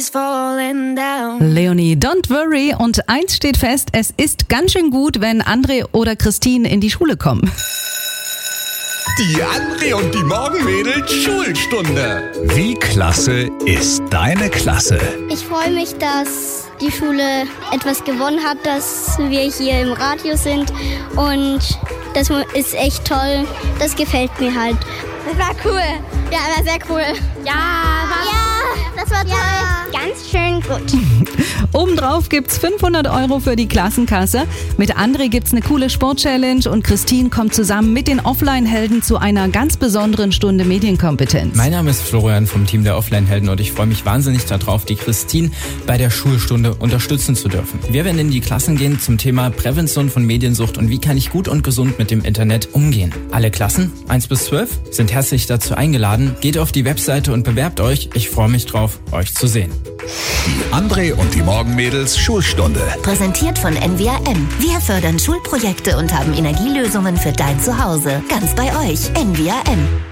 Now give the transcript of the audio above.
Leonie, don't worry. Und eins steht fest, es ist ganz schön gut, wenn André oder Christine in die Schule kommen. Die André und die Morgenmädels Schulstunde. Wie klasse ist deine Klasse? Ich freue mich, dass die Schule etwas gewonnen hat, dass wir hier im Radio sind und das ist echt toll. Das gefällt mir halt. Das war cool. Ja, war sehr cool. Das war toll. Ganz schön gut. Obendrauf gibt's 500 € für die Klassenkasse. Mit André gibt's eine coole Sport-Challenge und Christine kommt zusammen mit den Offline-Helden zu einer ganz besonderen Stunde Medienkompetenz. Mein Name ist Florian vom Team der Offline-Helden und ich freue mich wahnsinnig darauf, die Christine bei der Schulstunde unterstützen zu dürfen. Wir werden in die Klassen gehen zum Thema Prävention von Mediensucht und wie kann ich gut und gesund mit dem Internet umgehen. Alle Klassen, 1 bis 12, sind herzlich dazu eingeladen. Geht auf die Webseite und bewerbt euch. Ich freue mich drauf, euch zu sehen. Die André und die Morgenmädels Schulstunde. Präsentiert von NWRM. Wir fördern Schulprojekte und haben Energielösungen für dein Zuhause. Ganz bei euch. NWRM.